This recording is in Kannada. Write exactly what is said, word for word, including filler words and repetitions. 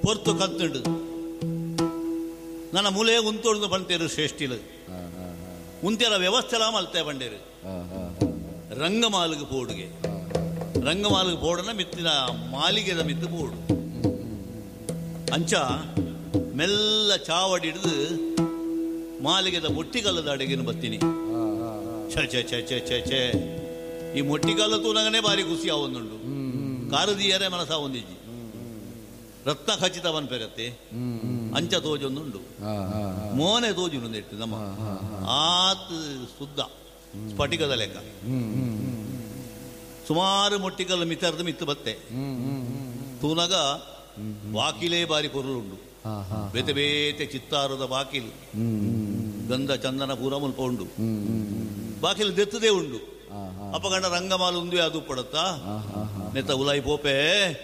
ಪೊರ್ತು ಕತ್ತುಂಡು ನನ್ನ ಮೂಲೆ ಉಂತೊಡ್ದು ಬಂತೇರು ಶ್ರೇಷ್ಠಿಲು ಉಂತೆರ ವ್ಯವಸ್ಥೆಲ ಮಲ್ತೆ ಬಂಡೇರು ರಂಗಮಾಲಿಗೆ ಪೋಡುಗೆ ರಂಗಮಾಲಿಗೆ ಪೋಡನ ಮಿತ್ತಿನ ಮಾಲಿಗೆದ ಮಿತ್ತು ಪೋಡು ಅಂಚ ಮೆಲ್ಲ ಚಾವಡಿ ಹಿಡಿದು ಮಾಲಿಗೆದ ಮೊಟ್ಟಿಗಲ್ಲದ ಅಡುಗೆನು ಬರ್ತೀನಿ. ಛೆ ಛೆ ಛೆ ಛೆ ಛೆ ಛೆ ಈ ಮೊಟ್ಟಿಗಲ್ಲ ತೂನಗನೇ ಬಾರಿ ಖುಷಿ ಆವೊಂದುಂಡು. ಕಾರದಿಯರೇ ಮನಸ ಒಂದಿಜ್ಜಿ ರತ್ನ ಖಚಿತವನ್ ಪೆರತ್ತೆ ಅಂಚ ತೋಜೊಂದುಂಡು ಮೋನೆ ತೋಜುನು ನೆಟ್ಟು ನಮ್ಮ ಆತ್ ಸುದ್ದ ಸ್ಫಟಿಕದ ಲೆಕ್ಕ ಸುಮಾರು ಮೊಟ್ಟಿಗಲ್ಲ ಮಿತರ್ದು ಮಿತ್ತು ಬತ್ತೆ ತೂನಗ ವಾಕಿಲೇ ಬಾರಿ ಕೊರುಳುಂಡು ಬೇತೆ ಬೇತೆ ಚಿತ್ತಾರದ ಬಾಕಿಲು ಗಂಧ ಚಂದನ ಪೂರ ಮುಲ್ಪ ಉಂಡು ಬಾಕಿಲು ದೆತ್ತದೇ ಉಂಡು ಅಪಗಂಡ ರಂಗಮಾಲು ಉಂದು ಅದು ಪಡುತ್ತಾ ನೆತ್ತ ಉಲಾಯಿ ಪೋಪೆ